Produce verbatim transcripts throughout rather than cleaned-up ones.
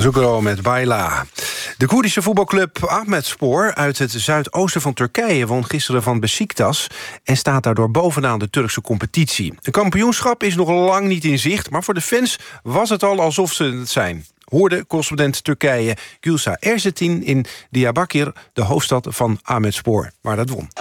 Zoeken met Bayla. De Koerdische voetbalclub Ahmetspor uit het zuidoosten van Turkije won gisteren van Beşiktaş en staat daardoor bovenaan de Turkse competitie. Het kampioenschap is nog lang niet in zicht, maar voor de fans was het al alsof ze het zijn. Hoorde correspondent Turkije Gülsa Ersetin in Diyarbakır, de hoofdstad van Ahmetspor, waar dat won.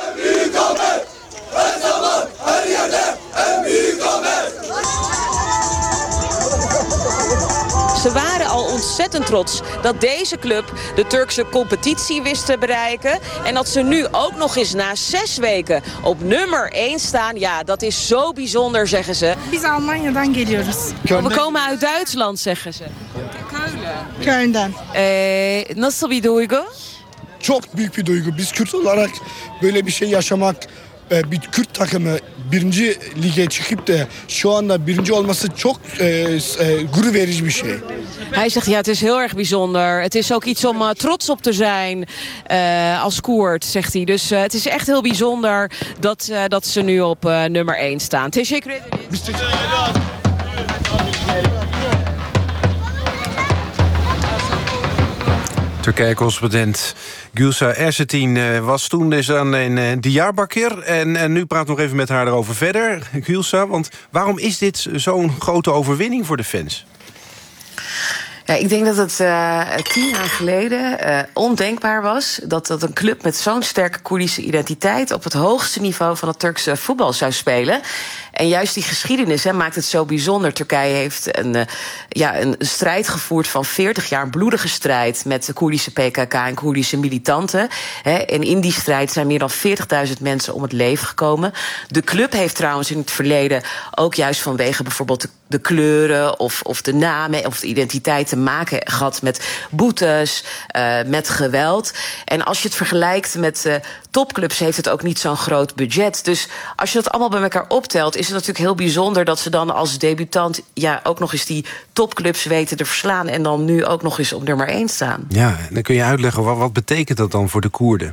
Ze waren al ontzettend trots dat deze club de Turkse competitie wist te bereiken. En dat ze nu ook nog eens na zes weken op nummer één staan. Ja, dat is zo bijzonder, zeggen ze. Biz Almanya'dan geliyoruz. We komen uit Duitsland, zeggen ze. Keulen. Köln'den. Eh, nasıl bir duygu? Çok büyük bir duygu. Biz Kürt olarak böyle bir şey yaşamak, bir Kürt takımı birinci lige çıkıp da şu anda birinci olması çok e, e, gurur verici bir şey. Hij zegt, ja, het is heel erg bijzonder. Het is ook iets om uh, trots op te zijn uh, als Koerd, zegt hij. Dus uh, het is echt heel bijzonder dat, uh, dat ze nu op uh, nummer één staan. Teşekkür ederiz. Turkije-correspondent Gülsa Ersetin was toen dus aan in Diyarbakır. En, en nu praat ik nog even met haar erover verder. Gülsa, want waarom is dit zo'n grote overwinning voor de fans? Ja, ik denk dat het uh, tien jaar geleden uh, ondenkbaar was dat, dat een club met zo'n sterke Koerdische identiteit op het hoogste niveau van het Turkse voetbal zou spelen. En juist die geschiedenis hè, maakt het zo bijzonder. Turkije heeft een, uh, ja, een strijd gevoerd van veertig jaar, een bloedige strijd met de Koerdische P K K en Koerdische militanten. Hè. En in die strijd zijn meer dan veertigduizend mensen om het leven gekomen. De club heeft trouwens in het verleden ook juist vanwege bijvoorbeeld de, de kleuren of, of de namen of de identiteit te maken gehad met boetes, uh, met geweld. En als je het vergelijkt met uh, topclubs, heeft het ook niet zo'n groot budget. Dus als je dat allemaal bij elkaar optelt, is het natuurlijk heel bijzonder dat ze dan als debutant ja ook nog eens die topclubs weten te verslaan en dan nu ook nog eens op nummer één staan. Ja, dan kun je uitleggen, wat, wat betekent dat dan voor de Koerden?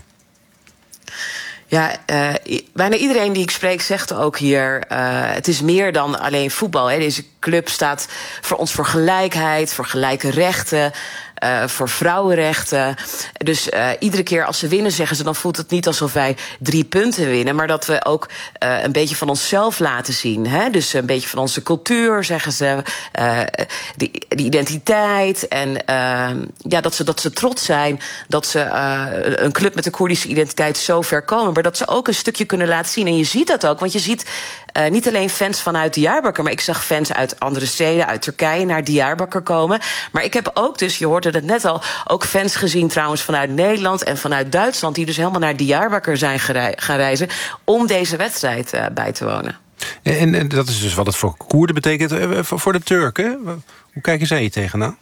Ja, uh, bijna iedereen die ik spreek zegt ook hier, uh, het is meer dan alleen voetbal. Hè. Deze club staat voor ons voor gelijkheid, voor gelijke rechten, Uh, voor vrouwenrechten. Dus uh, iedere keer als ze winnen, zeggen ze, dan voelt het niet alsof wij drie punten winnen, maar dat we ook uh, een beetje van onszelf laten zien. Hè? Dus een beetje van onze cultuur, zeggen ze, uh, die, die identiteit. En uh, ja, dat ze, dat ze trots zijn dat ze uh, een club met een Koerdische identiteit zo ver komen, maar dat ze ook een stukje kunnen laten zien. En je ziet dat ook, want je ziet uh, niet alleen fans vanuit Diyarbakır, maar ik zag fans uit andere steden, uit Turkije, naar Diyarbakır komen. Maar ik heb ook, dus je hoort het net al, ook fans gezien trouwens vanuit Nederland en vanuit Duitsland, die dus helemaal naar Diyarbakır zijn gaan reizen om deze wedstrijd uh, bij te wonen. En, en dat is dus wat het voor Koerden betekent. Uh, voor, voor de Turken, hoe kijken zij hier tegenaan?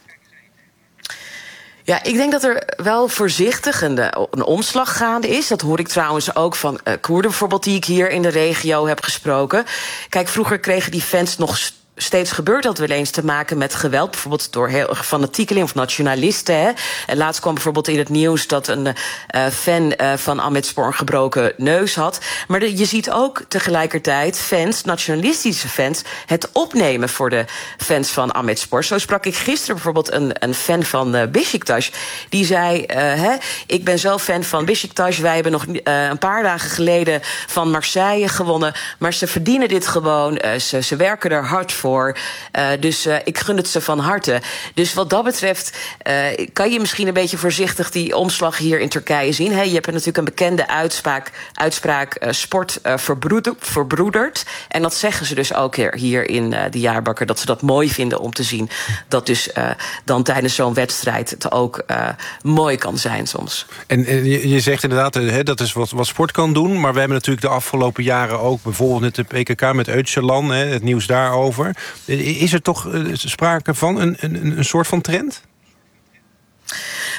Ja, ik denk dat er wel voorzichtig een, een omslag gaande is. Dat hoor ik trouwens ook van uh, Koerden bijvoorbeeld, die ik hier in de regio heb gesproken. Kijk, vroeger kregen die fans nog steeds gebeurt dat wel eens te maken met geweld, bijvoorbeeld door heel fanatiekelingen of nationalisten. Hè. En laatst kwam bijvoorbeeld in het nieuws dat een uh, fan uh, van Ahmetspor een gebroken neus had. Maar de, je ziet ook tegelijkertijd fans, nationalistische fans, het opnemen voor de fans van Ahmetspor. Zo sprak ik gisteren bijvoorbeeld een, een fan van uh, Beşiktaş. Die zei, uh, hè, ik ben zelf fan van Beşiktaş. Wij hebben nog uh, een paar dagen geleden van Marseille gewonnen. Maar ze verdienen dit gewoon. Uh, ze, ze werken er hard voor. Voor. Uh, dus uh, ik gun het ze van harte. Dus wat dat betreft uh, kan je misschien een beetje voorzichtig die omslag hier in Turkije zien. He, je hebt natuurlijk een bekende uitspraak, uitspraak uh, sport uh, verbroederd, verbroederd. En dat zeggen ze dus ook hier, hier in uh, Diyarbakır, dat ze dat mooi vinden om te zien dat dus uh, dan tijdens zo'n wedstrijd het ook uh, mooi kan zijn soms. En, en je, je zegt inderdaad, uh, dat is wat, wat sport kan doen, maar we hebben natuurlijk de afgelopen jaren ook bijvoorbeeld met de P K K, met Öcalan, het nieuws daarover. Is er toch sprake van een, een, een soort van trend?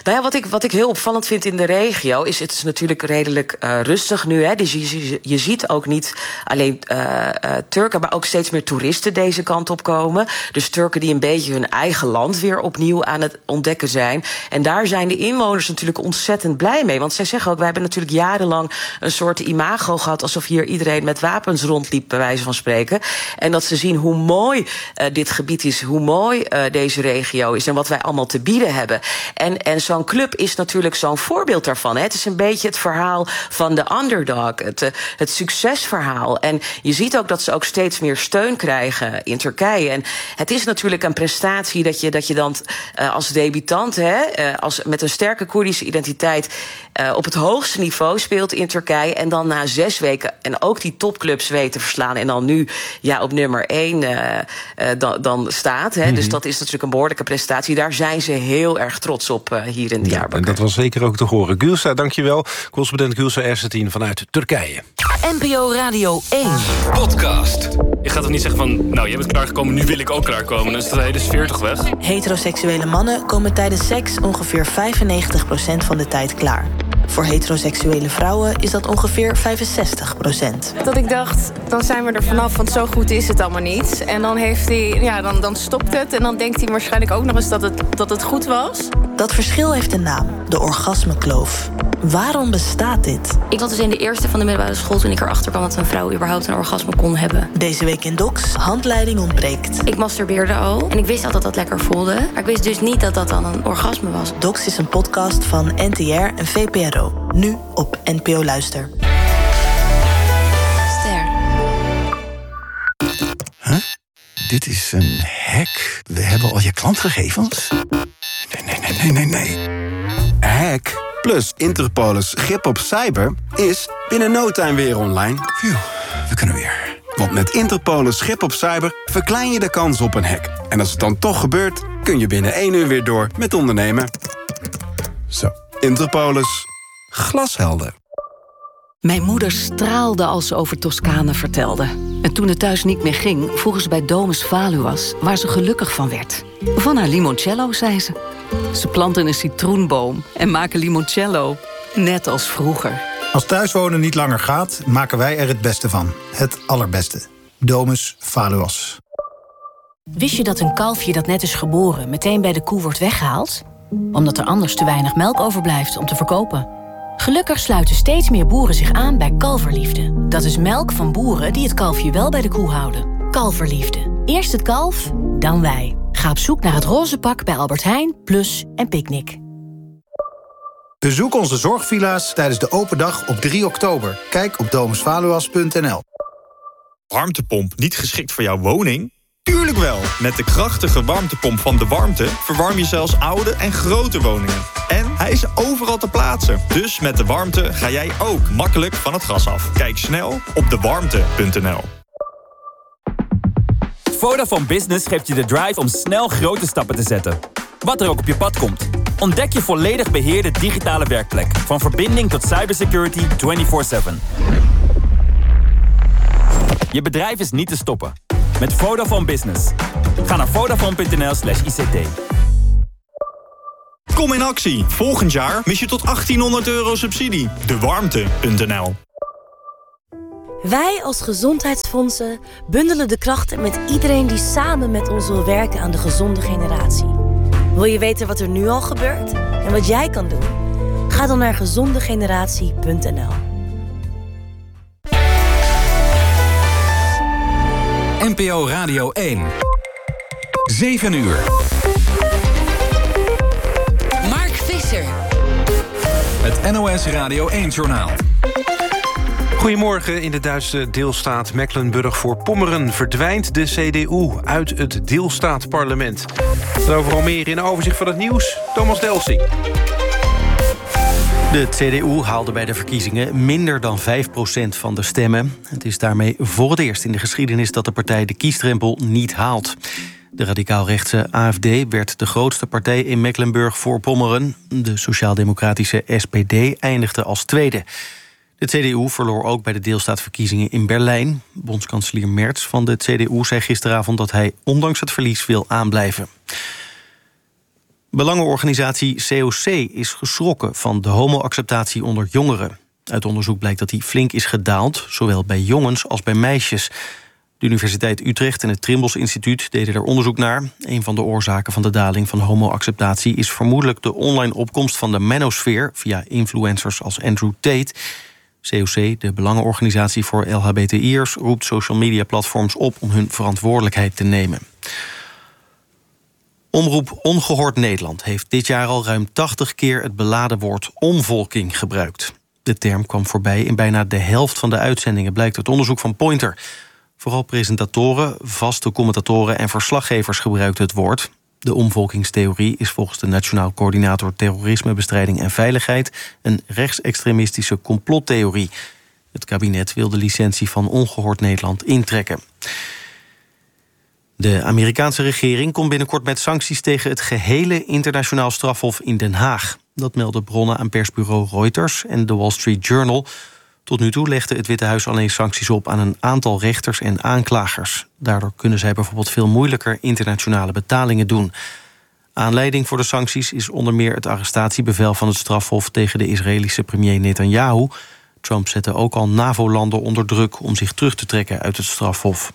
Nou ja, wat ik, wat ik heel opvallend vind in de regio is, het is natuurlijk redelijk uh, rustig nu. Hè? Dus je, je, je ziet ook niet alleen uh, uh, Turken, maar ook steeds meer toeristen deze kant op komen. Dus Turken die een beetje hun eigen land weer opnieuw aan het ontdekken zijn. En daar zijn de inwoners natuurlijk ontzettend blij mee. Want zij zeggen ook, wij hebben natuurlijk jarenlang een soort imago gehad, alsof hier iedereen met wapens rondliep, bij wijze van spreken. En dat ze zien hoe mooi uh, dit gebied is, hoe mooi uh, deze regio is en wat wij allemaal te bieden hebben. En, en zo'n club is natuurlijk zo'n voorbeeld daarvan. Hè. Het is een beetje het verhaal van de underdog, het, het succesverhaal. En je ziet ook dat ze ook steeds meer steun krijgen in Turkije. En het is natuurlijk een prestatie dat je, dat je dan uh, als debutant, hè, uh, als, met een sterke Koerdische identiteit, uh, op het hoogste niveau speelt in Turkije. En dan na zes weken en ook die topclubs weet te verslaan. En dan nu ja, op nummer één uh, uh, dan, dan staat. Hè. Mm-hmm. Dus dat is natuurlijk een behoorlijke prestatie. Daar zijn ze heel erg trots op uh, hier in Diyarbakir. Ja, en dat was zeker ook te horen. Gülsa, dankjewel. Correspondent Gülsa Ersetin vanuit Turkije. N P O Radio één. Podcast. Je gaat toch niet zeggen van, nou, je bent klaargekomen, nu wil ik ook klaarkomen. Dan is de hele sfeer toch weg? Heteroseksuele mannen komen tijdens seks ongeveer vijfennegentig procent van de tijd klaar. Voor heteroseksuele vrouwen is dat ongeveer vijfenzestig procent. Dat ik dacht, dan zijn we er vanaf, want zo goed is het allemaal niet. En dan, heeft hij, ja, dan, dan stopt het en dan denkt hij waarschijnlijk ook nog eens dat het, dat het goed was. Dat verschil heeft een naam, de orgasmekloof. Waarom bestaat dit? Ik was dus in de eerste van de middelbare school toen ik erachter kwam dat een vrouw überhaupt een orgasme kon hebben. Deze week in Docs, handleiding ontbreekt. Ik masturbeerde al en ik wist al dat dat lekker voelde. Maar ik wist dus niet dat dat dan een orgasme was. Docs is een podcast van N T R en V P R O. Nu op N P O Luister. Ster. Huh? Dit is een hack. We hebben al je klantgegevens. Nee, nee, nee, nee, nee, nee. Hack plus Interpolis grip op cyber is binnen no time weer online. Phew, we kunnen weer. Want met Interpolis grip op cyber verklein je de kans op een hack. En als het dan toch gebeurt, kun je binnen één uur weer door met ondernemen. Zo, Interpolis. Glashelder. Mijn moeder straalde als ze over Toscane vertelde. En toen het thuis niet meer ging, vroegen ze bij Domus Valuas, waar ze gelukkig van werd. Van haar limoncello, zei ze. Ze planten een citroenboom en maken limoncello, net als vroeger. Als thuiswonen niet langer gaat, maken wij er het beste van. Het allerbeste. Domus Valuas. Wist je dat een kalfje dat net is geboren meteen bij de koe wordt weggehaald? Omdat er anders te weinig melk overblijft om te verkopen. Gelukkig sluiten steeds meer boeren zich aan bij Kalverliefde. Dat is melk van boeren die het kalfje wel bij de koe houden. Kalverliefde. Eerst het kalf, dan wij. Ga op zoek naar het roze pak bij Albert Heijn, Plus en Picnic. Bezoek onze zorgvilla's tijdens de open dag op drie oktober. Kijk op domus valuas punt n l. Warmtepomp niet geschikt voor jouw woning? Tuurlijk wel! Met de krachtige warmtepomp van De Warmte verwarm je zelfs oude en grote woningen. En hij is overal te plaatsen. Dus met De Warmte ga jij ook makkelijk van het gas af. Kijk snel op de warmte punt n l. Vodafone Business geeft je de drive om snel grote stappen te zetten. Wat er ook op je pad komt. Ontdek je volledig beheerde digitale werkplek. Van verbinding tot cybersecurity vierentwintig zeven. Je bedrijf is niet te stoppen. Met Vodafone Business. Ga naar vodafone punt n l slash I C T. Kom in actie. Volgend jaar mis je tot achttienhonderd euro subsidie. de warmte punt n l. Wij als gezondheidsfondsen bundelen de krachten met iedereen die samen met ons wil werken aan de gezonde generatie. Wil je weten wat er nu al gebeurt en wat jij kan doen? Ga dan naar gezonde generatie punt n l. N P O Radio één. zeven uur. Mark Visser. Het N O S Radio één-journaal. Goedemorgen. In de Duitse deelstaat Mecklenburg-Voorpommeren verdwijnt de C D U uit het deelstaatparlement. Daarover al meer in overzicht van het nieuws. Thomas Delsing. De C D U haalde bij de verkiezingen minder dan vijf procent van de stemmen. Het is daarmee voor het eerst in de geschiedenis dat de partij de kiesdrempel niet haalt. De radicaal-rechtse A F D werd de grootste partij in Mecklenburg-Voorpommeren. De sociaal-democratische S P D eindigde als tweede. De C D U verloor ook bij de deelstaatverkiezingen in Berlijn. Bondskanselier Merz van de C D U zei gisteravond dat hij ondanks het verlies wil aanblijven. Belangenorganisatie C O C is geschrokken van de homoacceptatie onder jongeren. Uit onderzoek blijkt dat die flink is gedaald, zowel bij jongens als bij meisjes. De Universiteit Utrecht en het Trimbos Instituut deden er onderzoek naar. Een van de oorzaken van de daling van homoacceptatie is vermoedelijk de online opkomst van de manosfeer via influencers als Andrew Tate. C O C, de Belangenorganisatie voor L H B T I'ers, roept social media platforms op om hun verantwoordelijkheid te nemen. Omroep Ongehoord Nederland heeft dit jaar al ruim tachtig keer het beladen woord omvolking gebruikt. De term kwam voorbij in bijna de helft van de uitzendingen, blijkt uit onderzoek van Pointer. Vooral presentatoren, vaste commentatoren en verslaggevers gebruikten het woord. De omvolkingstheorie is volgens de Nationaal Coördinator Terrorismebestrijding en Veiligheid een rechtsextremistische complottheorie. Het kabinet wil de licentie van Ongehoord Nederland intrekken. De Amerikaanse regering komt binnenkort met sancties tegen het gehele internationaal strafhof in Den Haag. Dat melden bronnen aan persbureau Reuters en The Wall Street Journal. Tot nu toe legde het Witte Huis alleen sancties op aan een aantal rechters en aanklagers. Daardoor kunnen zij bijvoorbeeld veel moeilijker internationale betalingen doen. Aanleiding voor de sancties is onder meer het arrestatiebevel van het strafhof tegen de Israëlische premier Netanyahu. Trump zette ook al NAVO-landen onder druk om zich terug te trekken uit het strafhof.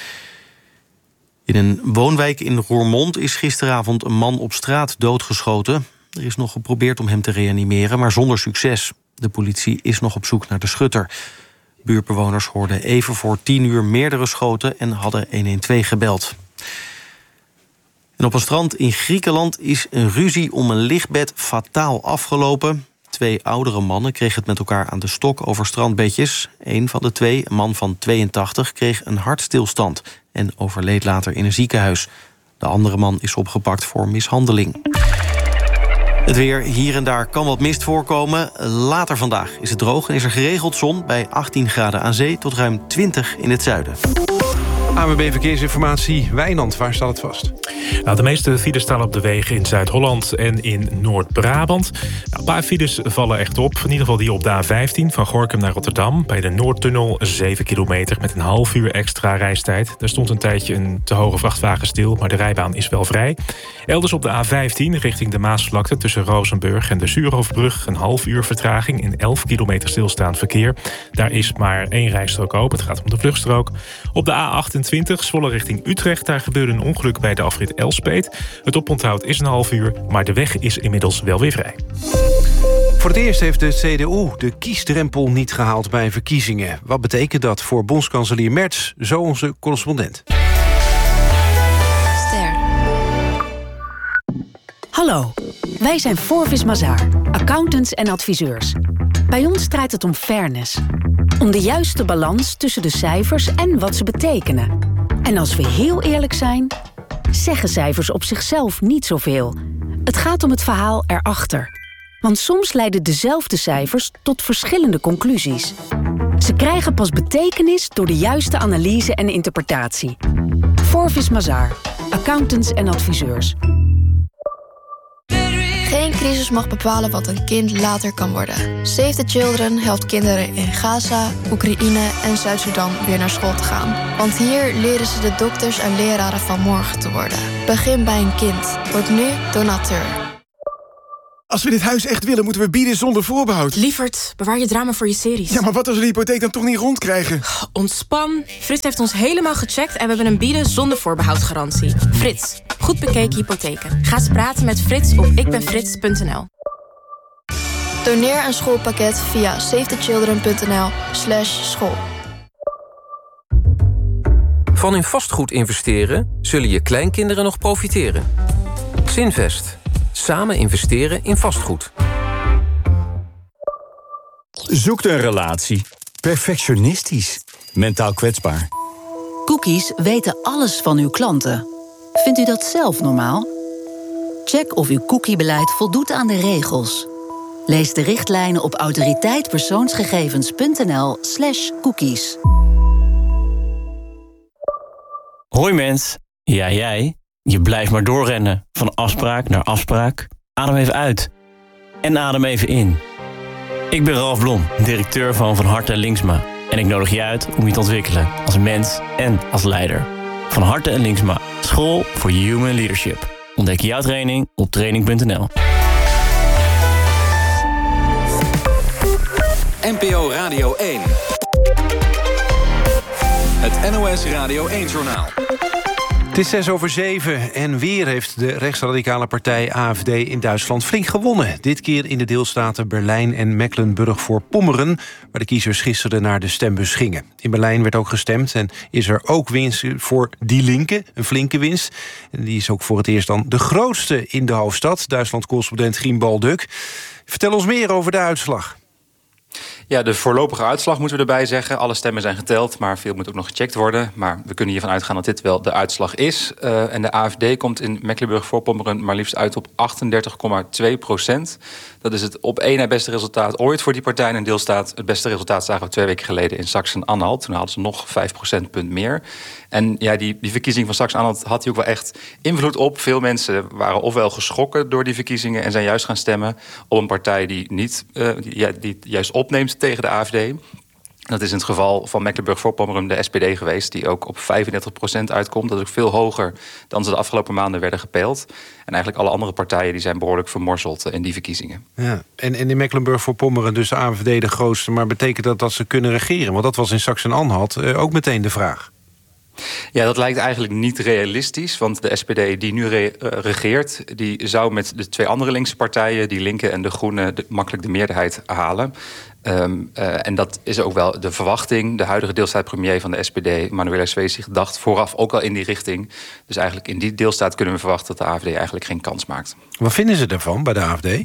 In een woonwijk in Roermond is gisteravond een man op straat doodgeschoten. Er is nog geprobeerd om hem te reanimeren, maar zonder succes. De politie is nog op zoek naar de schutter. Buurtbewoners hoorden even voor tien uur meerdere schoten en hadden honderdtwaalf gebeld. En op een strand in Griekenland is een ruzie om een lichtbed fataal afgelopen. Twee oudere mannen kregen het met elkaar aan de stok over strandbedjes. Een van de twee, een man van tweeëntachtig, kreeg een hartstilstand en overleed later in een ziekenhuis. De andere man is opgepakt voor mishandeling. Het weer, hier en daar kan wat mist voorkomen. Later vandaag is het droog en is er geregeld zon bij achttien graden aan zee tot ruim twintig in het zuiden. A W B Verkeersinformatie, Wijnand, waar staat het vast? Nou, de meeste files staan op de wegen in Zuid-Holland en in Noord-Brabant. Nou, een paar files vallen echt op. In ieder geval die op de A vijftien van Gorinchem naar Rotterdam. Bij de Noordtunnel zeven kilometer met een half uur extra reistijd. Daar stond een tijdje een te hoge vrachtwagen stil, maar de rijbaan is wel vrij. Elders op de A vijftien richting de Maasvlakte tussen Rozenburg en de Zuurhoofdbrug. Een half uur vertraging in elf kilometer stilstaand verkeer. Daar is maar één rijstrook open. Het gaat om de vluchtstrook. Op de A achtentwintig Zwolle richting Utrecht. Daar gebeurde een ongeluk bij de afrit Elspeet. Het oponthoud is een half uur, maar de weg is inmiddels wel weer vrij. Voor het eerst heeft de C D U de kiesdrempel niet gehaald bij verkiezingen. Wat betekent dat voor bondskanselier Merz? Zo onze correspondent. Ster. Hallo, wij zijn Forvis Mazars, accountants en adviseurs. Bij ons draait het om fairness. Om de juiste balans tussen de cijfers en wat ze betekenen. En als we heel eerlijk zijn, zeggen cijfers op zichzelf niet zoveel. Het gaat om het verhaal erachter. Want soms leiden dezelfde cijfers tot verschillende conclusies. Ze krijgen pas betekenis door de juiste analyse en interpretatie. Forvis Mazars, accountants en adviseurs. Geen crisis mag bepalen wat een kind later kan worden. Save the Children helpt kinderen in Gaza, Oekraïne en Zuid-Soedan weer naar school te gaan. Want hier leren ze de dokters en leraren van morgen te worden. Begin bij een kind. Word nu donateur. Als we dit huis echt willen, moeten we bieden zonder voorbehoud. Lievert, bewaar je drama voor je series. Ja, maar wat als we de hypotheek dan toch niet rondkrijgen? Ontspan. Frits heeft ons helemaal gecheckt en we hebben een bieden zonder voorbehoud garantie. Frits, goed bekeken hypotheken. Ga eens praten met Frits op ikbenfrits punt n l. Doneer een schoolpakket via savethechildren.nl slash school. Van in vastgoed investeren zullen je kleinkinderen nog profiteren. Zinvest. Samen investeren in vastgoed. Zoekt een relatie. Perfectionistisch. Mentaal kwetsbaar. Cookies weten alles van uw klanten. Vindt u dat zelf normaal? Check of uw cookiebeleid voldoet aan de regels. Lees de richtlijnen op autoriteitpersoonsgegevens.nl slash cookies. Hoi mens. Ja, jij. Je blijft maar doorrennen. Van afspraak naar afspraak. Adem even uit. En adem even in. Ik ben Ralf Blom, directeur van Van Harte en Linksma. En ik nodig je uit om je te ontwikkelen als mens en als leider. Van Harte en Linksma. School voor Human Leadership. Ontdek jouw training op training punt n l. N P O Radio één. Het N O S Radio één-journaal. Het is zes over zeven en weer heeft de rechtsradicale partij A F D in Duitsland flink gewonnen. Dit keer in de deelstaten Berlijn en Mecklenburg-Vorpommern, waar de kiezers gisteren naar de stembus gingen. In Berlijn werd ook gestemd en is er ook winst voor Die Linke, een flinke winst. En die is ook voor het eerst dan de grootste in de hoofdstad. Duitsland-correspondent Griem Balduk. Vertel ons meer over de uitslag. Ja, de voorlopige uitslag moeten we erbij zeggen. Alle stemmen zijn geteld, maar veel moet ook nog gecheckt worden. Maar we kunnen hiervan uitgaan dat dit wel de uitslag is. Uh, en de A F D komt in Mecklenburg-Vorpommern maar liefst uit op achtendertig komma twee procent. Dat is het op één na beste resultaat ooit voor die partij in een deelstaat. Het beste resultaat zagen we twee weken geleden in Sachsen-Anhalt. Toen hadden ze nog vijf procentpunt meer. En ja, die, die verkiezing van Sachsen-Anhalt had hier ook wel echt invloed op. Veel mensen waren ofwel geschrokken door die verkiezingen en zijn juist gaan stemmen op een partij die niet uh, die, ja, die juist opneemt tegen de A F D. Dat is in het geval van Mecklenburg-Vorpommern de S P D geweest, die ook op vijfendertig procent uitkomt. Dat is ook veel hoger dan ze de afgelopen maanden werden gepeild. En eigenlijk alle andere partijen die zijn behoorlijk vermorzeld in die verkiezingen. Ja, en, en in Mecklenburg-Vorpommern dus de A F D de grootste. Maar betekent dat dat ze kunnen regeren? Want dat was in Sachsen-Anhalt uh, ook meteen de vraag. Ja, dat lijkt eigenlijk niet realistisch. Want de S P D die nu re- uh, regeert, die zou met de twee andere linkse partijen, die Linke en de Groenen, de, makkelijk de meerderheid halen. Um, uh, en dat is ook wel de verwachting. De huidige deelstaat-premier van de S P D, Manuela Schwesig, dacht vooraf ook al in die richting. Dus eigenlijk in die deelstaat kunnen we verwachten dat de A F D eigenlijk geen kans maakt. Wat vinden ze ervan bij de A F D?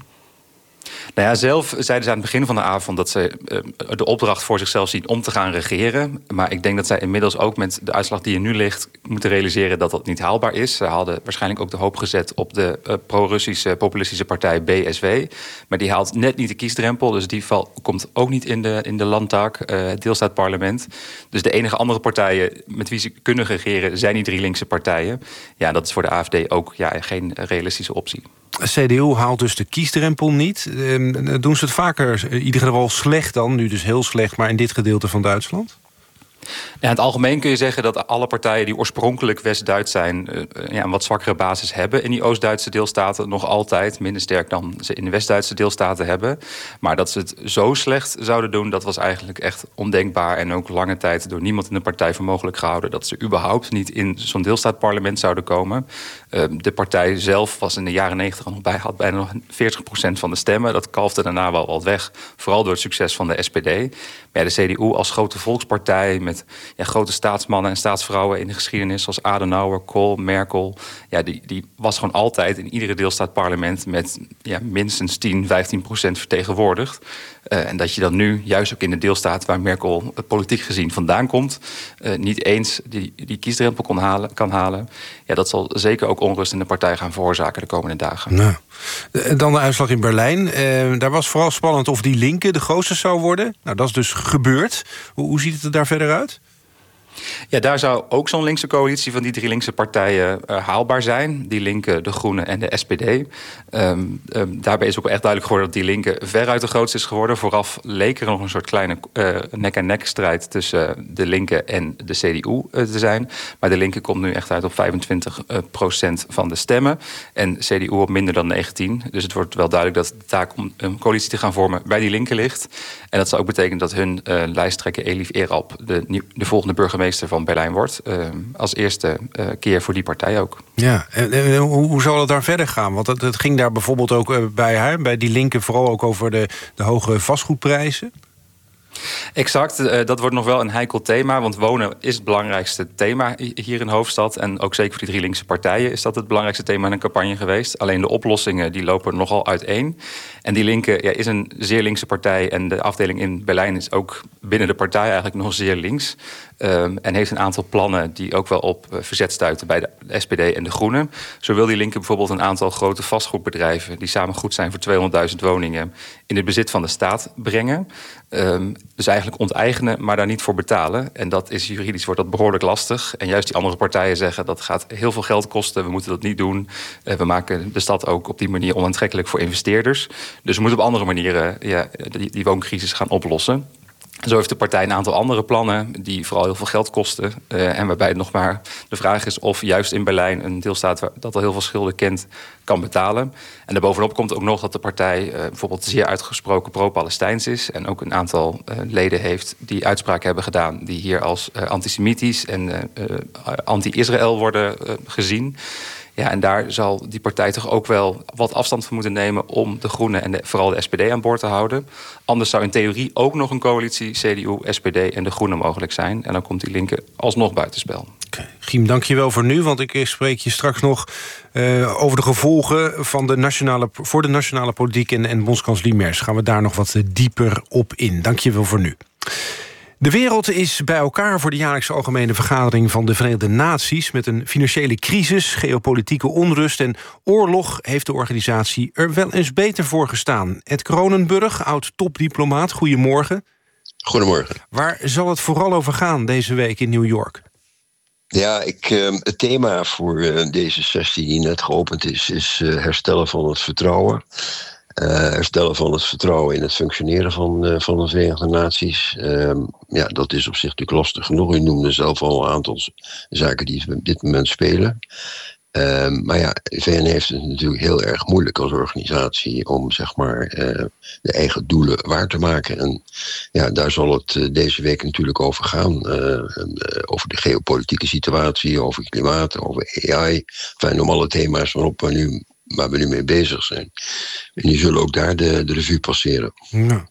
Nou ja, zelf zeiden ze aan het begin van de avond dat ze uh, de opdracht voor zichzelf zien om te gaan regeren. Maar ik denk dat zij inmiddels ook met de uitslag die er nu ligt moeten realiseren dat dat niet haalbaar is. Ze hadden waarschijnlijk ook de hoop gezet op de uh, pro-Russische populistische partij B S W. Maar die haalt net niet de kiesdrempel, dus die val, komt ook niet in de, in de landtag, uh, het deelstaatparlement. Dus de enige andere partijen met wie ze kunnen regeren zijn die drie linkse partijen. Ja, dat is voor de A F D ook ja, geen realistische optie. C D U haalt dus de kiesdrempel niet. Uh, doen ze het vaker, in ieder geval slecht dan, nu dus heel slecht, maar in dit gedeelte van Duitsland? Ja, in het algemeen kun je zeggen dat alle partijen die oorspronkelijk West-Duits zijn, uh, ja, een wat zwakkere basis hebben in die Oost-Duitse deelstaten. Nog altijd minder sterk dan ze in de West-Duitse deelstaten hebben. Maar dat ze het zo slecht zouden doen, dat was eigenlijk echt ondenkbaar. En ook lange tijd door niemand in de partij voor mogelijk gehouden dat ze überhaupt niet in zo'n deelstaatparlement zouden komen. Uh, de partij zelf was in de jaren negentig nog bij, had bijna nog veertig procent van de stemmen. Dat kalfde daarna wel wat weg, vooral door het succes van de S P D. Maar ja, de C D U als grote volkspartij met Met ja, grote staatsmannen en staatsvrouwen in de geschiedenis, zoals Adenauer, Kohl, Merkel. Ja, die, die was gewoon altijd in iedere deelstaatparlement met ja, minstens tien, vijftien procent vertegenwoordigd. Uh, en dat je dan nu, juist ook in de deelstaat waar Merkel uh, politiek gezien vandaan komt, uh, niet eens die, die kiesdrempel kon halen, kan halen. Ja, dat zal zeker ook onrust in de partij gaan veroorzaken de komende dagen. Nou, dan de uitslag in Berlijn. Uh, daar was vooral spannend of die Linke de grootste zou worden. Nou, dat is dus gebeurd. Hoe, hoe ziet het er daar verder uit? Ja, daar zou ook zo'n linkse coalitie van die drie linkse partijen uh, haalbaar zijn. Die Linke, de Groenen en de S P D. Um, um, daarbij is ook echt duidelijk geworden dat die Linke veruit de grootste is geworden. Vooraf leek er nog een soort kleine uh, nek-aan-nek strijd tussen uh, de Linke en de C D U uh, te zijn. Maar de Linke komt nu echt uit op vijfentwintig procent van de stemmen. En C D U op minder dan negentien. Dus het wordt wel duidelijk dat de taak om een coalitie te gaan vormen bij die Linke ligt. En dat zou ook betekenen dat hun uh, lijsttrekker Elif Eralp de, nieuw, de volgende burgemeester van Berlijn wordt. Uh, als eerste uh, keer voor die partij ook. Ja, en, en hoe, hoe zal het daar verder gaan? Want het, het ging daar bijvoorbeeld ook uh, bij haar, bij die Linke, vooral ook over de, de hoge vastgoedprijzen. Exact, uh, dat wordt nog wel een heikel thema. Want wonen is het belangrijkste thema hier in de hoofdstad. En ook zeker voor die drie linkse partijen is dat het belangrijkste thema in een campagne geweest. Alleen de oplossingen die lopen nogal uiteen. En die Linke ja, is een zeer linkse partij. En de afdeling in Berlijn is ook binnen de partij eigenlijk nog zeer links. Um, en heeft een aantal plannen die ook wel op uh, verzet stuiten bij de S P D en de Groenen. Zo wil die Linke bijvoorbeeld een aantal grote vastgoedbedrijven die samen goed zijn voor tweehonderdduizend woningen in het bezit van de staat brengen. Um, dus eigenlijk onteigenen, maar daar niet voor betalen. En dat is juridisch wordt dat behoorlijk lastig. En juist die andere partijen zeggen dat gaat heel veel geld kosten. We moeten dat niet doen. Uh, we maken de stad ook op die manier onaantrekkelijk voor investeerders. Dus we moeten op andere manieren ja, die, die wooncrisis gaan oplossen. Zo heeft de partij een aantal andere plannen die vooral heel veel geld kosten. Uh, en waarbij het nog maar de vraag is of juist in Berlijn, een deelstaat waar, dat al heel veel schulden kent, kan betalen. En daarbovenop komt ook nog dat de partij uh, bijvoorbeeld zeer uitgesproken pro-Palestijns is. En ook een aantal uh, leden heeft die uitspraken hebben gedaan die hier als uh, antisemitisch en uh, uh, anti-Israël worden uh, gezien. Ja, en daar zal die partij toch ook wel wat afstand van moeten nemen om de Groenen en de, vooral de S P D aan boord te houden. Anders zou in theorie ook nog een coalitie C D U, S P D en de Groenen mogelijk zijn. En dan komt die linker alsnog buitenspel. Okay. Giem, dank je wel voor nu, want ik spreek je straks nog uh, over de gevolgen van de nationale, voor de nationale politiek en, en bondskanselier Merz. Gaan we daar nog wat dieper op in. Dank je wel voor nu. De wereld is bij elkaar voor de jaarlijkse algemene vergadering van de Verenigde Naties. Met een financiële crisis, geopolitieke onrust en oorlog heeft de organisatie er wel eens beter voor gestaan. Ed Kronenburg, oud-topdiplomaat, goedemorgen. Goedemorgen. Waar zal het vooral over gaan deze week in New York? Ja, ik, uh, het thema voor uh, deze sessie die net geopend is, is uh, herstellen van het vertrouwen. Uh, herstellen van het vertrouwen in het functioneren van, uh, van de Verenigde Naties. Uh, ja, dat is op zich natuurlijk lastig genoeg. U noemde zelf al een aantal zaken die op dit moment spelen. Uh, maar ja, de V N heeft het natuurlijk heel erg moeilijk als organisatie om zeg maar uh, de eigen doelen waar te maken. En ja, daar zal het uh, deze week natuurlijk over gaan. Uh, en, uh, over de geopolitieke situatie, over klimaat, over A I. Enfin, om alle thema's waarop we nu, waar we nu mee bezig zijn. En die zullen ook daar de, de revue passeren. Ja.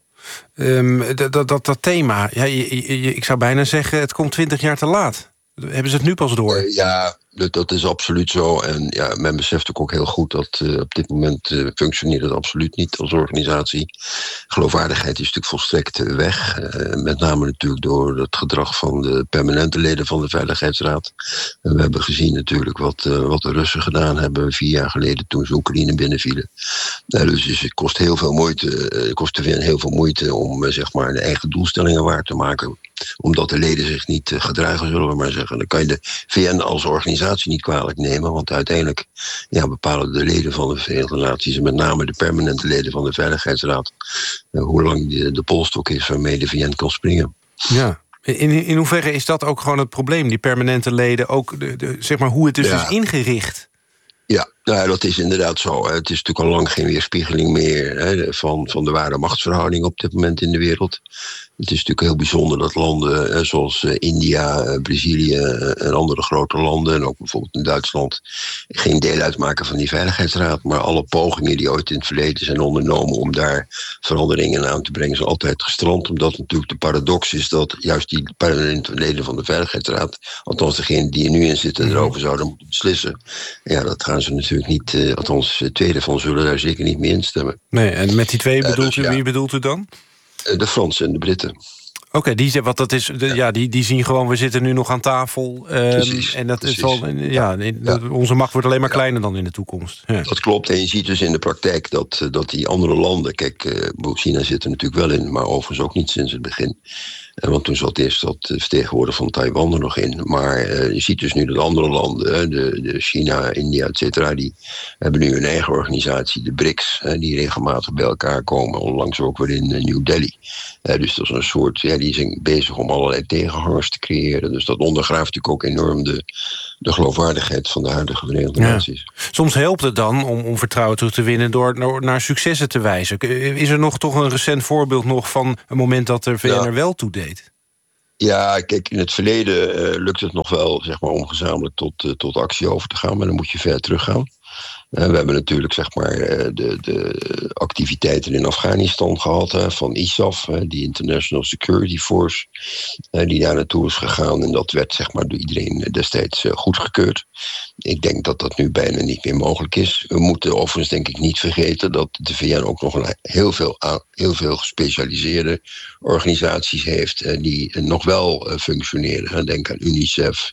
Um, dat, dat, dat, dat thema, ja, je, je, ik zou bijna zeggen, het komt twintig jaar te laat. Hebben ze het nu pas door? Uh, ja, dat, dat is absoluut zo. En ja, men beseft ook, ook heel goed dat uh, op dit moment uh, functioneert het absoluut niet als organisatie. Geloofwaardigheid is natuurlijk volstrekt uh, weg. Uh, met name natuurlijk door het gedrag van de permanente leden van de Veiligheidsraad. En we hebben gezien natuurlijk wat, uh, wat de Russen gedaan hebben vier jaar geleden toen ze Oekraïne binnenvielen. Uh, dus, dus het kost heel veel moeite, uh, het kost de V N heel veel moeite om uh, zeg maar de eigen doelstellingen waar te maken. Omdat de leden zich niet uh, gedragen, zullen we maar zeggen. Dan kan je de V N als organisatie niet kwalijk nemen. Want uiteindelijk ja, bepalen de leden van de Verenigde Naties, en met name de permanente leden van de Veiligheidsraad, uh, hoe lang de, de polstok is waarmee de V N kan springen. Ja. In, in hoeverre is dat ook gewoon het probleem? Die permanente leden, ook de, de, zeg maar hoe het dus ja. is ingericht? Ja, nou, dat is inderdaad zo. Het is natuurlijk al lang geen weerspiegeling meer hè, van, van de ware machtsverhouding op dit moment in de wereld. Het is natuurlijk heel bijzonder dat landen zoals India, Brazilië en andere grote landen, en ook bijvoorbeeld in Duitsland, geen deel uitmaken van die Veiligheidsraad. Maar alle pogingen die ooit in het verleden zijn ondernomen om daar veranderingen aan te brengen, zijn altijd gestrand. Omdat natuurlijk de paradox is dat juist die permanente leden van de Veiligheidsraad, althans degenen die er nu in zitten, erover zouden moeten beslissen. Ja, dat gaan ze natuurlijk niet, althans twee daarvan zullen daar zeker niet mee instemmen. Nee, en met die twee bedoelt uh, dus, u, ja. wie bedoelt u dan? De Fransen en de Britten. Oké, okay, die, wat dat is, de, ja. ja, die, die zien gewoon, we zitten nu nog aan tafel. Um, precies, en dat precies. is al, ja, ja, onze macht wordt alleen maar kleiner ja. dan in de toekomst. Ja. Dat klopt. En je ziet dus in de praktijk dat, dat die andere landen, kijk, uh, China zit er natuurlijk wel in, maar overigens ook niet sinds het begin. Uh, want toen zat eerst dat vertegenwoordiger van Taiwan er nog in. Maar uh, je ziet dus nu dat andere landen, de, de China, India, et cetera, die hebben nu hun eigen organisatie, de B R I C S, uh, die regelmatig bij elkaar komen, onlangs ook weer in uh, New Delhi. Uh, dus dat is een soort, ja, die zijn bezig om allerlei tegenhangers te creëren. Dus dat ondergraaft natuurlijk ook enorm de, de geloofwaardigheid van de huidige Verenigde ja. Naties. Soms helpt het dan om, om vertrouwen terug te winnen door naar, naar successen te wijzen. Is er nog toch een recent voorbeeld nog van een moment dat de V N ja. er wel toe deed? Ja, kijk, in het verleden uh, lukt het nog wel zeg maar, om gezamenlijk tot, uh, tot actie over te gaan, maar dan moet je ver teruggaan. Uh, we hebben natuurlijk zeg maar, uh, de, de activiteiten in Afghanistan gehad hè, van I S A F, uh, die International Security Force, uh, die daar naartoe is gegaan. En dat werd zeg maar, door iedereen destijds uh, goedgekeurd. Ik denk dat dat nu bijna niet meer mogelijk is. We moeten overigens denk ik niet vergeten dat de V N ook nog een heel veel, heel veel gespecialiseerde organisaties heeft uh, die uh, nog wel uh, functioneren. Denk aan UNICEF,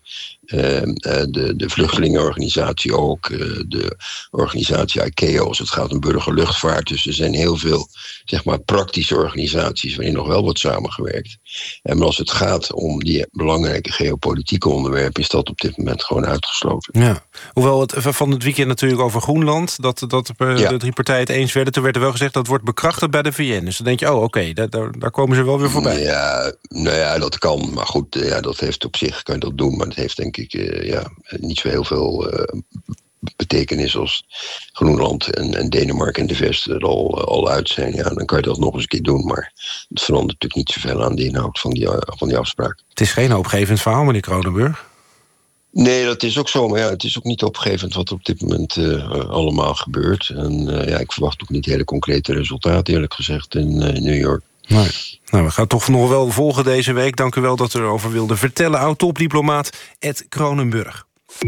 Uh, uh, de, de vluchtelingenorganisatie ook, uh, de organisatie I C A O als het gaat om burgerluchtvaart. Dus er zijn heel veel, zeg maar, praktische organisaties waarin nog wel wordt samengewerkt. En maar als het gaat om die belangrijke geopolitieke onderwerpen, is dat op dit moment gewoon uitgesloten. Ja. Hoewel het van het weekend natuurlijk over Groenland, dat, dat uh, ja. de drie partijen het eens werden, toen werd er wel gezegd dat wordt bekrachtigd bij de V N. Dus dan denk je, oh oké, okay, daar, daar komen ze wel weer voorbij. Ja, nou ja, dat kan. Maar goed, uh, ja, dat heeft op zich, kan je dat doen, maar dat heeft denk ik uh, ja, niet zo heel veel uh, betekenis als Groenland en, en Denemarken en de Vesten er al, al uit zijn. Ja, dan kan je dat nog eens een keer doen, maar het verandert natuurlijk niet zoveel aan de inhoud van die, van die afspraak. Het is geen hoopgevend verhaal, meneer Kronenburg. Nee, dat is ook zo, maar ja, het is ook niet opgevend wat er op dit moment uh, allemaal gebeurt. En uh, ja, ik verwacht ook niet hele concrete resultaten, eerlijk gezegd, in, uh, in New York. Nee. Nou, we gaan het toch nog wel volgen deze week. Dank u wel dat u erover wilde vertellen. Oud-topdiplomaat Ed Kronenburg.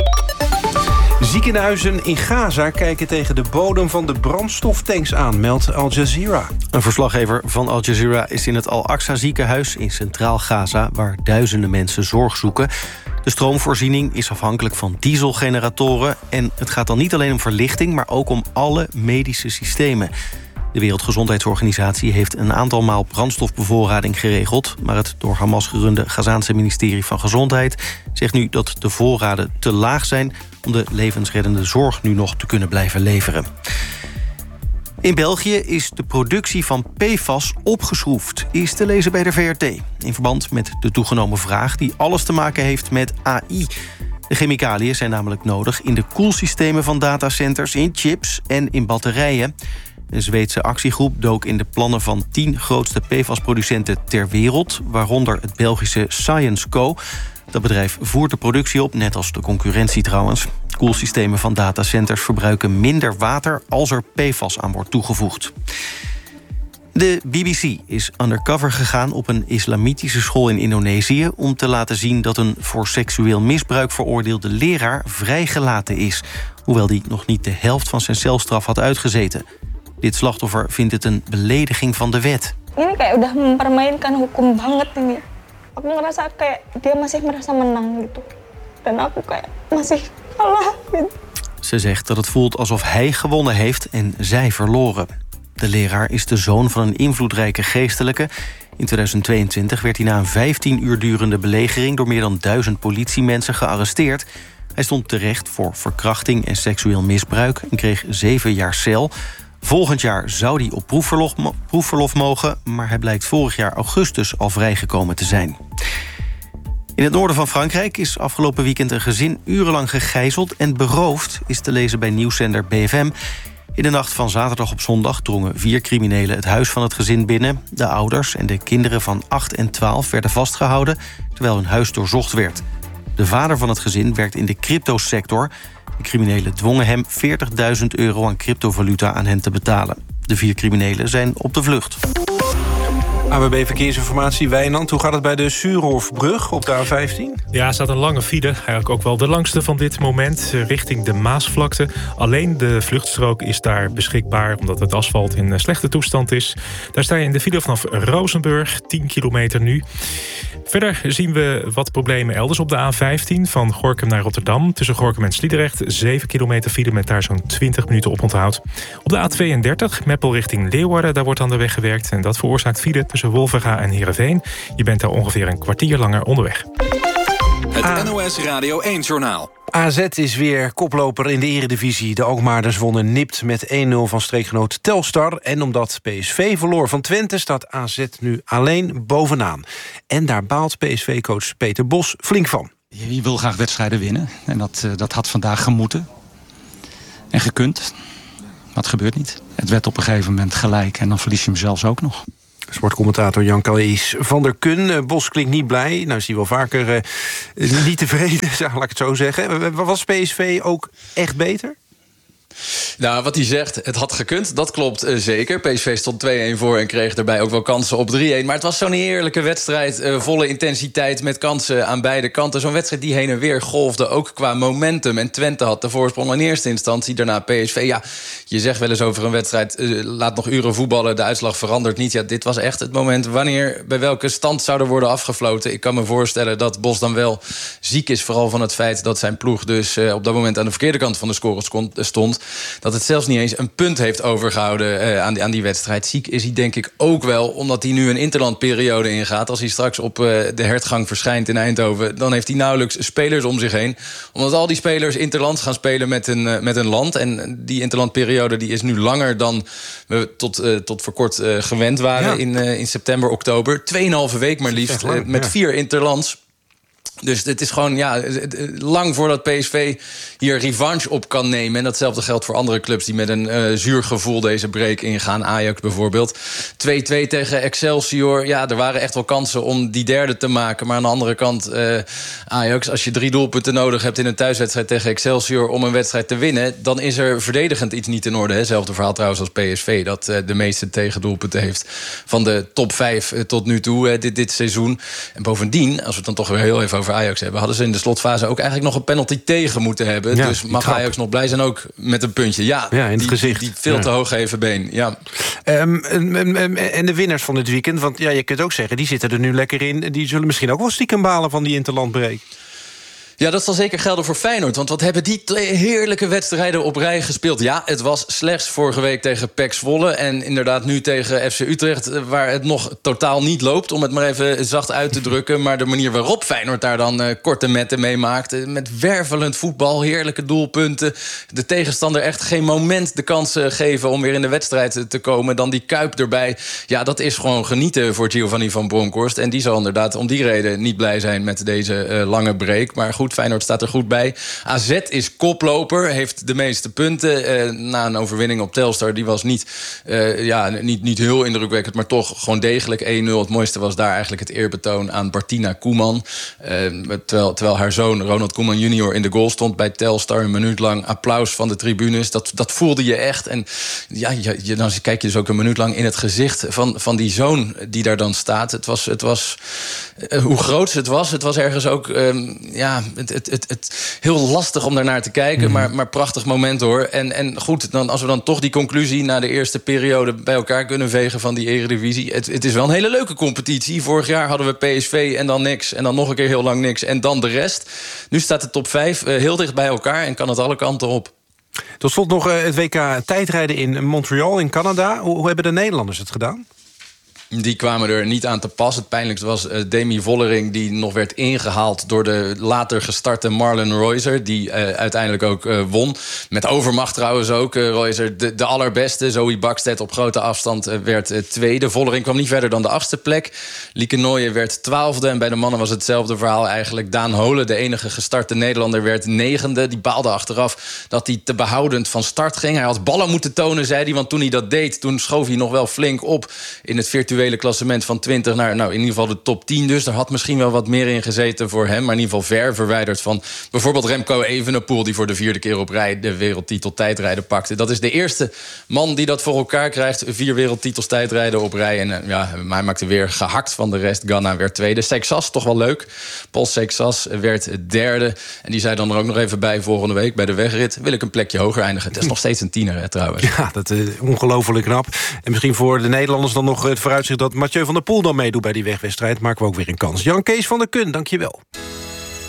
Ziekenhuizen in Gaza kijken tegen de bodem van de brandstoftanks aan, meldt Al Jazeera. Een verslaggever van Al Jazeera is in het Al-Aqsa ziekenhuis in Centraal Gaza, waar duizenden mensen zorg zoeken. De stroomvoorziening is afhankelijk van dieselgeneratoren en het gaat dan niet alleen om verlichting, maar ook om alle medische systemen. De Wereldgezondheidsorganisatie heeft een aantal maal brandstofbevoorrading geregeld, maar het door Hamas gerunde Gazaanse ministerie van Gezondheid zegt nu dat de voorraden te laag zijn om de levensreddende zorg nu nog te kunnen blijven leveren. In België is de productie van P F A S opgeschroefd, is te lezen bij de V R T. In verband met de toegenomen vraag die alles te maken heeft met A I. De chemicaliën zijn namelijk nodig in de koelsystemen van datacenters, in chips en in batterijen. Een Zweedse actiegroep dook in de plannen van tien grootste P F A S-producenten ter wereld, waaronder het Belgische ScienceCo. Dat bedrijf voert de productie op, net als de concurrentie trouwens. Koelsystemen van datacenters verbruiken minder water als er P F A S aan wordt toegevoegd. De B B C is undercover gegaan op een islamitische school in Indonesië om te laten zien dat een voor seksueel misbruik veroordeelde leraar vrijgelaten is, hoewel die nog niet de helft van zijn celstraf had uitgezeten. Dit slachtoffer vindt het een belediging van de wet. Ini kayak udah mempermainkan hukum banget ini. Aku ngerasa kayak dia masih merasa menang gitu. Dan aku kayak masih kalah gitu. Ze zegt dat het voelt alsof hij gewonnen heeft en zij verloren. De leraar is de zoon van een invloedrijke geestelijke. In tweeduizend tweeëntwintig werd hij na een vijftien uur durende belegering door meer dan duizend politiemensen gearresteerd. Hij stond terecht voor verkrachting en seksueel misbruik en kreeg zeven jaar cel. Volgend jaar zou hij op proefverlof, proefverlof mogen, maar hij blijkt vorig jaar augustus al vrijgekomen te zijn. In het noorden van Frankrijk is afgelopen weekend een gezin urenlang gegijzeld en beroofd, is te lezen bij nieuwszender B F M. In de nacht van zaterdag op zondag drongen vier criminelen het huis van het gezin binnen. De ouders en de kinderen van acht en twaalf werden vastgehouden, terwijl hun huis doorzocht werd. De vader van het gezin werkt in de cryptosector. De criminelen dwongen hem veertigduizend euro aan cryptovaluta aan hen te betalen. De vier criminelen zijn op de vlucht. A W B Verkeersinformatie, Wijnand. Hoe gaat het bij de Suurhofbrug op de A vijftien? Ja, er staat een lange file. Eigenlijk ook wel de langste van dit moment. Richting de Maasvlakte. Alleen de vluchtstrook is daar beschikbaar, omdat het asfalt in slechte toestand is. Daar sta je in de file vanaf Rozenburg. tien kilometer nu. Verder zien we wat problemen elders op de A vijftien. Van Gorinchem naar Rotterdam. Tussen Gorinchem en Sliedrecht. zeven kilometer file met daar zo'n twintig minuten op onthoud. Op de A tweeëndertig, Meppel richting Leeuwarden. Daar wordt aan de weg gewerkt. En dat veroorzaakt file tussen Wolvenga en Heerenveen. Je bent daar ongeveer een kwartier langer onderweg. Het N O S Radio één-journaal. A Z is weer koploper in de eredivisie. De Alkmaarders wonnen nipt met één nul van streekgenoot Telstar. En omdat P S V verloor van Twente staat A Z nu alleen bovenaan. En daar baalt P S V-coach Peter Bos flink van. Je wil graag wedstrijden winnen. En dat, dat had vandaag gemoeten. En gekund. Maar het gebeurt niet. Het werd op een gegeven moment gelijk. En dan verlies je hem zelfs ook nog. Sportcommentator Jan Kees van der Kun. Bos klinkt niet blij. Nou is hij wel vaker uh, niet tevreden, laat ik het zo zeggen. Was P S V ook echt beter? Nou, wat hij zegt, het had gekund, dat klopt uh, zeker. P S V stond twee-een voor en kreeg daarbij ook wel kansen op drie-een. Maar het was zo'n heerlijke wedstrijd, uh, volle intensiteit met kansen aan beide kanten. Zo'n wedstrijd die heen en weer golfde, ook qua momentum. En Twente had de voorsprong in eerste instantie, daarna P S V. Ja, je zegt wel eens over een wedstrijd, uh, laat nog uren voetballen, de uitslag verandert niet. Ja, dit was echt het moment wanneer, bij welke stand zou er worden afgefloten. Ik kan me voorstellen dat Bos dan wel ziek is, vooral van het feit dat zijn ploeg dus uh, op dat moment aan de verkeerde kant van de score stond. Dat het zelfs niet eens een punt heeft overgehouden uh, aan, die, aan die wedstrijd. Ziek is hij denk ik ook wel, omdat hij nu een interlandperiode ingaat. Als hij straks op uh, de hertgang verschijnt in Eindhoven, dan heeft hij nauwelijks spelers om zich heen. Omdat al die spelers interlands gaan spelen met een, uh, met een land. En die interlandperiode die is nu langer dan we tot, uh, tot voor kort uh, gewend waren ja. in, uh, in september, oktober. Tweeënhalve week maar liefst, uh, met ja. vier interlands. Dus het is gewoon ja, lang voordat P S V hier revanche op kan nemen. En datzelfde geldt voor andere clubs die met een uh, zuur gevoel deze break ingaan. Ajax bijvoorbeeld. twee-twee tegen Excelsior. Ja, er waren echt wel kansen om die derde te maken. Maar aan de andere kant, uh, Ajax, als je drie doelpunten nodig hebt in een thuiswedstrijd tegen Excelsior om een wedstrijd te winnen, dan is er verdedigend iets niet in orde. Hetzelfde verhaal trouwens als P S V, dat uh, de meeste tegendoelpunten heeft van de top vijf uh, tot nu toe uh, dit, dit seizoen. En bovendien, als we het dan toch weer heel even over Ajax hebben, hadden ze in de slotfase ook eigenlijk nog een penalty tegen moeten hebben. Ja, dus mag trap. Ajax nog blij zijn ook met een puntje. Ja, ja in het die, gezicht. Die veel ja. te hoog geven been. Ja. Um, um, en de winnaars van dit weekend, want ja, je kunt ook zeggen, die zitten er nu lekker in. Die zullen misschien ook wel stiekem balen van die interlandbreak. Ja, dat zal zeker gelden voor Feyenoord. Want wat hebben die twee heerlijke wedstrijden op rij gespeeld? Ja, het was slechts vorige week tegen P E C Zwolle. En inderdaad nu tegen F C Utrecht, waar het nog totaal niet loopt, om het maar even zacht uit te drukken. Maar de manier waarop Feyenoord daar dan uh, korte metten mee maakte, met wervelend voetbal, heerlijke doelpunten, de tegenstander echt geen moment de kans uh, geven om weer in de wedstrijd te komen, dan die Kuip erbij. Ja, dat is gewoon genieten voor Giovanni van Bronckhorst. En die zal inderdaad om die reden niet blij zijn met deze uh, lange break. Maar goed, Feyenoord staat er goed bij. A Z is koploper, heeft de meeste punten. Uh, na een overwinning op Telstar, die was niet, uh, ja, niet, niet heel indrukwekkend, maar toch gewoon degelijk één nul. Het mooiste was daar eigenlijk het eerbetoon aan Bartina Koeman. Uh, terwijl, terwijl haar zoon Ronald Koeman junior in de goal stond bij Telstar. Een minuut lang applaus van de tribunes. Dat, dat voelde je echt. En ja, je, je, dan kijk je dus ook een minuut lang in het gezicht van, van die zoon die daar dan staat. Het was, het was uh, hoe groot het was. Het was ergens ook um, ja, het, het, het, het heel lastig om daarnaar te kijken. Mm. Maar, maar prachtig moment hoor. En, en goed, dan, als we dan toch die conclusie na de eerste periode bij elkaar kunnen vegen van die Eredivisie. Het, het is wel een hele leuke competitie. Vorig jaar hadden we P S V en dan niks. En dan nog een keer heel lang niks. En dan de rest. Nu staat de top vijf uh, heel dicht bij elkaar en kan het alle kanten op. Tot slot nog uh, het W K tijdrijden in Montreal in Canada. Hoe, hoe hebben de Nederlanders het gedaan? Die kwamen er niet aan te pas. Het pijnlijkste was uh, Demi Vollering, die nog werd ingehaald door de later gestarte Marlon Reuser, die uh, uiteindelijk ook uh, won. Met overmacht trouwens ook. Uh, Reuser de, de allerbeste. Zoe Bakstedt op grote afstand uh, werd uh, tweede. Vollering kwam niet verder dan de achtste plek. Lieke Nooijen werd twaalfde. En bij de mannen was hetzelfde verhaal eigenlijk. Daan Holen, de enige gestarte Nederlander, werd negende. Die baalde achteraf dat hij te behoudend van start ging. Hij had ballen moeten tonen, zei hij. Want toen hij dat deed, toen schoof hij nog wel flink op in het virtuele klassement van twintig naar nou, in ieder geval de top tien. Dus er had misschien wel wat meer in gezeten voor hem. Maar in ieder geval ver verwijderd van bijvoorbeeld Remco Evenepoel, die voor de vierde keer op rij de wereldtitel tijdrijden pakte. Dat is de eerste man die dat voor elkaar krijgt. Vier wereldtitels tijdrijden op rij. En ja, hij maakte weer gehakt van de rest. Ghana werd tweede. Seixas, toch wel leuk. Paul Seixas werd derde. En die zei dan er ook nog even bij volgende week bij de wegrit. Wil ik een plekje hoger eindigen. Dat is nog steeds een tiener, hè, trouwens. Ja, dat is ongelooflijk knap. En misschien voor de Nederlanders dan nog het vooruitzicht dat Mathieu van der Poel dan meedoet bij die wegwedstrijd. Maken we ook weer een kans. Jan Kees van der Kun, dank je wel.